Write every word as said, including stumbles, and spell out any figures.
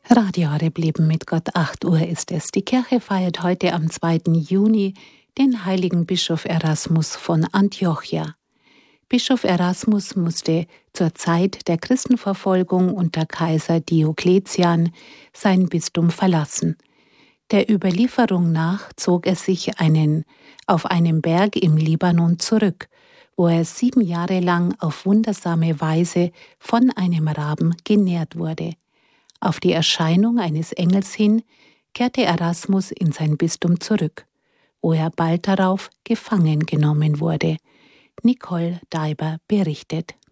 Radio Horeb Leben mit Gott, acht Uhr ist es. Die Kirche feiert heute am zweiten Juni den heiligen Bischof Erasmus von Antiochia. Bischof Erasmus musste zur Zeit der Christenverfolgung unter Kaiser Diokletian sein Bistum verlassen. Der Überlieferung nach zog er sich einen, auf einem Berg im Libanon zurück, wo er sieben Jahre lang auf wundersame Weise von einem Raben genährt wurde. Auf die Erscheinung eines Engels hin kehrte Erasmus in sein Bistum zurück, wo er bald darauf gefangen genommen wurde. Nicole Daiber berichtet.